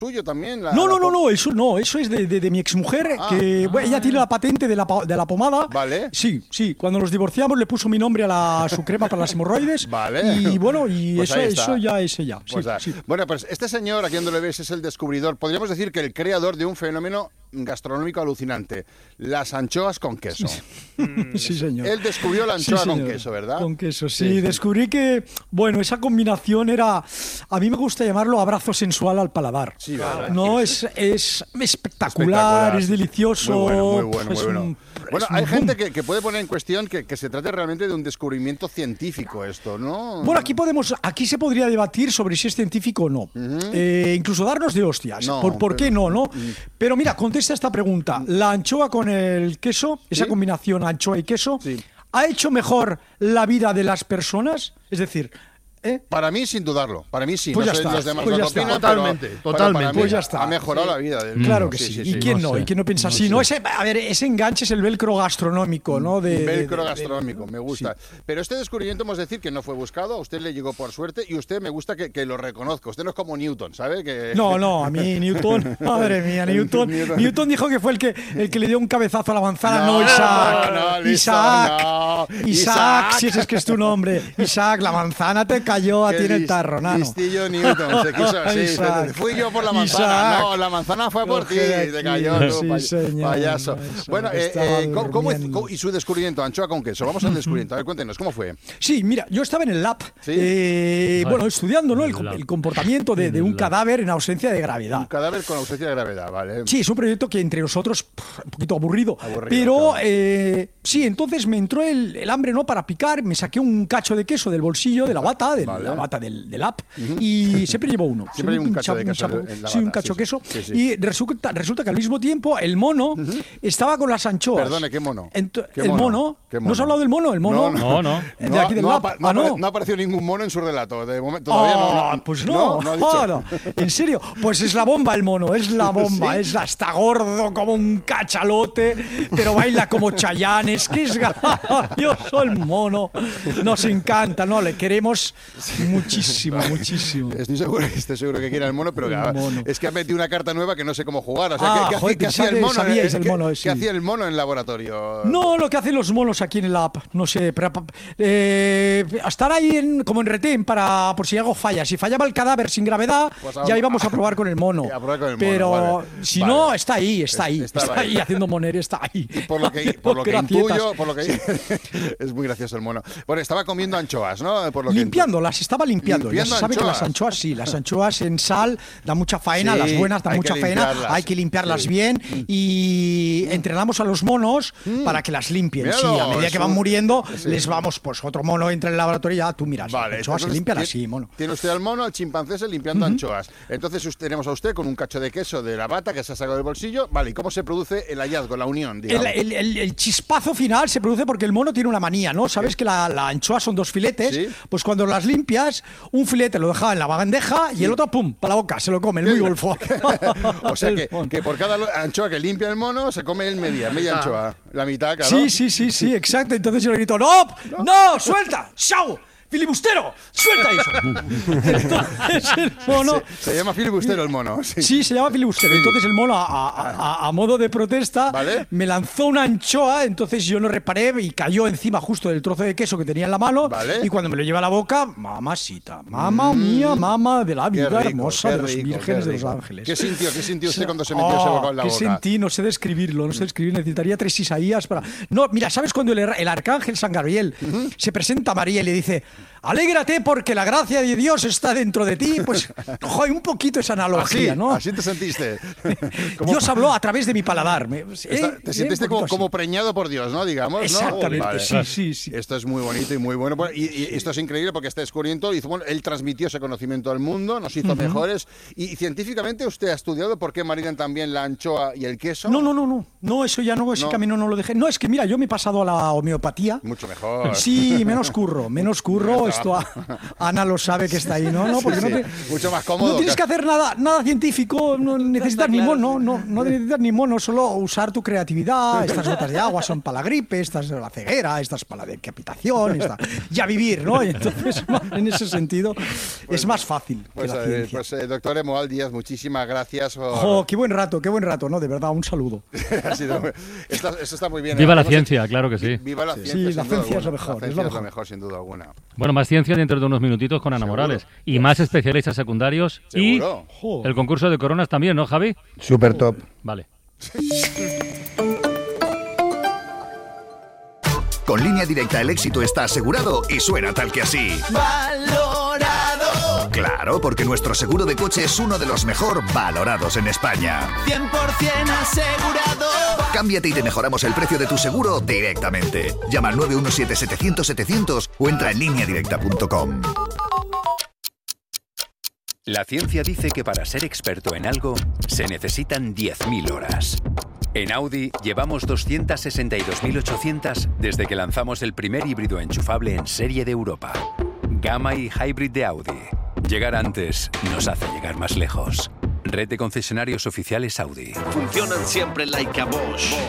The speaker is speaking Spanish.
tuyo también? No, eso es de mi exmujer, que ella tiene la patente de la pomada. Vale. Sí, cuando nos divorciamos le puso mi nombre a su crema para las hemorroides. Vale. Y bueno, pues eso ya es ella. Pues sí. Bueno, pues este señor, aquí donde le ves, es el descubridor, podríamos decir que el creador de un fenómeno gastronómico alucinante, las anchoas con queso. Sí, señor. Él descubrió la anchoa con queso, ¿verdad? Con queso, sí. Descubrí que, bueno, esa combinación era, a mí me gusta llamarlo abrazo sensual al paladar. Sí, ¿verdad? No, es espectacular, es delicioso. Muy bueno. Bueno, hay gente que puede poner en cuestión que se trate realmente de un descubrimiento científico esto, ¿no? Bueno, aquí se podría debatir sobre si es científico o no. Incluso darnos de hostias. No, ¿Por qué no? Pero mira, contesta esta pregunta. La anchoa con el queso, esa combinación anchoa y queso, ¿ha hecho mejor la vida de las personas? Es decir... Para mí, sin dudarlo. Para mí sí. Pues No ya sé está. los demás Pues lo ya que opinan, está. Totalmente. Para mí Pues ya está. ha mejorado la vida del Claro que sí. ¿Y quién no? ¿Y quién no piensa así? No, ese enganche es el velcro gastronómico, ¿no? Velcro gastronómico, me gusta. Sí. Pero este descubrimiento hemos de decir que no fue buscado, a usted le llegó por suerte y usted me gusta que lo reconozca. Usted no es como Newton, ¿sabe? No, a mí Newton, madre mía, Newton dijo que fue el que le dio un cabezazo a la manzana, no Isaac. Isaac, si ese es que es tu nombre. Isaac, la manzana te cayó a ti en el tarro, nano. Newton, se quiso así. Fui yo por la manzana. Isaac. No, la manzana fue por ti. Te cayó tú, payaso. Bueno, ¿cómo y su descubrimiento, anchoa con queso? Vamos al descubrimiento. A ver, cuéntenos, ¿cómo fue? Sí, mira, yo estaba en el lab, bueno, estudiando, ¿no? El comportamiento de un cadáver en ausencia de gravedad. Un cadáver con ausencia de gravedad, vale. Sí, es un proyecto que entre nosotros, un poquito aburrido pero claro. Sí, entonces me entró el hambre, ¿no? Para picar, me saqué un cacho de queso del bolsillo, de la bata, la bata del app, y siempre llevo uno. Siempre hay un cacho de queso en la bata. Sí, un cacho de queso. Sí. Y resulta que al mismo tiempo el mono estaba con las anchoas. Perdone, ¿qué mono? ¿Qué mono? ¿No has hablado del mono? ¿El mono? No. De aquí del lab. No ha aparecido ningún mono en su relato. De momento todavía no. Pues no. En serio. Pues es la bomba el mono, es la bomba. ¿Sí? Está gordo como un cachalote, pero baila como Chayanne. Es que es gracioso el mono. Nos encanta, ¿no? Le queremos muchísimo. Estoy seguro que quiere el mono, pero es que ha metido una carta nueva que no sé cómo jugar. O sea, ¿qué hacía el mono? ¿Qué hacía el mono en el laboratorio? No, lo que hacen los monos aquí en el app, no sé, estar ahí como en retén por si algo falla. Si fallaba el cadáver sin gravedad, pues ya íbamos a probar con el mono. Pero si no, está ahí haciendo moner, está ahí. Y por lo que intuyo, es muy gracioso el mono. Bueno, estaba comiendo anchoas, ¿no? Estaba limpiando. Ya se sabe que las anchoas en sal dan mucha faena, las buenas dan mucha faena, hay que limpiarlas bien y entrenamos a los monos para que las limpien. Míralo, a medida que van muriendo, les vamos, pues otro mono entra en el laboratorio y ya tú miras, las anchoas se limpian así, mono. Tiene usted al mono, al chimpancé limpiando anchoas. Entonces tenemos a usted con un cacho de queso de la bata que se ha sacado del bolsillo. Vale, ¿y cómo se produce el hallazgo, la unión, digamos? El chispazo final se produce porque el mono tiene una manía, ¿no? Sabes que la anchoa son dos filetes, pues cuando las limpias, un filete lo dejaba en la bandeja y el otro, pum, para la boca, se lo come, el muy golfo. O sea que por cada anchoa que limpia el mono, se come media anchoa, la mitad, claro. Sí, exacto. Entonces yo le grito, ¡No! ¡Suelta! ¡Chao! ¡Filibustero! ¡Suelta eso! Entonces el mono... Se llama filibustero el mono. Sí, se llama filibustero. Entonces el mono, a modo de protesta, me lanzó una anchoa, entonces yo no reparé y cayó encima justo del trozo de queso que tenía en la mano. Y cuando me lo lleva a la boca, mamacita, mamá mía, mamá de la vida hermosa de los vírgenes de los ángeles. ¿Qué sintió usted cuando se metió ese bocado en la boca? ¿Qué sentí? No sé describirlo, necesitaría 3 Isaías para... No, mira, ¿sabes cuando el arcángel San Gabriel se presenta a María y le dice... Alégrate porque la gracia de Dios está dentro de ti, pues un poquito esa analogía, ¿no? Así te sentiste. Dios habló a través de mi paladar. Te sentiste como preñado por Dios, ¿no? Digamos, ¿no? Exactamente, sí. Esto es muy bonito y muy bueno. Y esto es increíble porque este descubrimiento él transmitió ese conocimiento al mundo, nos hizo mejores. Y científicamente usted ha estudiado por qué maridan también la anchoa y el queso. No, eso ya no, ese camino no lo dejé. No, es que mira, yo me he pasado a la homeopatía. Mucho mejor. Sí, menos curro. solo. Esto Ana lo sabe que está ahí, ¿no? Porque mucho más cómodo. No tienes que hacer nada científico, no necesitas ni mono, no necesitas ni mono, solo usar tu creatividad. Estas gotas de agua son para la gripe, estas de la ceguera, estas para la decapitación, y a vivir, ¿no? Y entonces, en ese sentido, es más fácil que la ciencia. Doctor Emuald Díaz, muchísimas gracias. Qué buen rato, ¿no? De verdad, un saludo. Eso está muy bien. Viva la ciencia, claro que sí. Viva la ciencia. Sí, la ciencia es lo mejor. Es lo mejor, sin duda alguna. Bueno, más ciencia dentro de unos minutitos con Ana Morales. Y más especialistas secundarios. ¿Seguro? Y el concurso de coronas también, ¿no, Javi? Súper top. Vale. Con Línea Directa el éxito está asegurado y suena tal que así. ¡Valorado! Claro, porque nuestro seguro de coche es uno de los mejor valorados en España. 100% asegurado. Cámbiate y te mejoramos el precio de tu seguro directamente. Llama al 917-700-700 o entra en lineadirecta.com. La ciencia dice que para ser experto en algo se necesitan 10.000 horas. En Audi llevamos 262.800 desde que lanzamos el primer híbrido enchufable en serie de Europa. Gamma y Hybrid de Audi. Llegar antes nos hace llegar más lejos. Red de concesionarios oficiales Audi. Funcionan siempre like a Bosch.